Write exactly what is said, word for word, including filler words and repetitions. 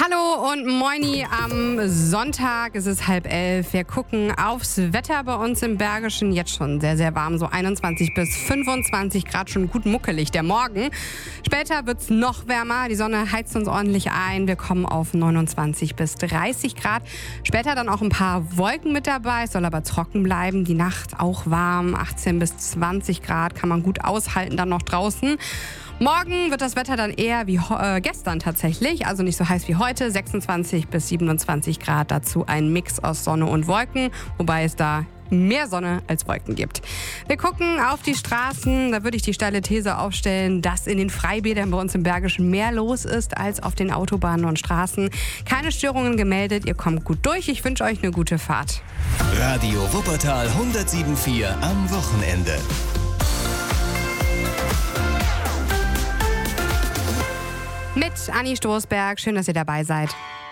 Hallo und moini am Sonntag, es ist halb elf. Wir gucken aufs Wetter bei uns im Bergischen. Jetzt schon sehr, sehr warm, so einundzwanzig bis fünfundzwanzig Grad, schon gut muckelig der Morgen. Später wird es noch wärmer, die Sonne heizt uns ordentlich ein. Wir kommen auf neunundzwanzig bis dreißig Grad. Später dann auch ein paar Wolken mit dabei, es soll aber trocken bleiben. Die Nacht auch warm, achtzehn bis zwanzig Grad, kann man gut aushalten dann noch draußen. Morgen wird das Wetter dann eher wie äh, gestern tatsächlich, also nicht so heiß wie heute, sechsundzwanzig bis siebenundzwanzig Grad, dazu ein Mix aus Sonne und Wolken, wobei es da mehr Sonne als Wolken gibt. Wir gucken auf die Straßen, da würde ich die steile These aufstellen, dass in den Freibädern bei uns im Bergischen mehr los ist als auf den Autobahnen und Straßen. Keine Störungen gemeldet, ihr kommt gut durch, ich wünsche euch eine gute Fahrt. Radio Wuppertal hundertsieben Komma vier am Wochenende. Mit Anni Stoßberg, schön, dass ihr dabei seid.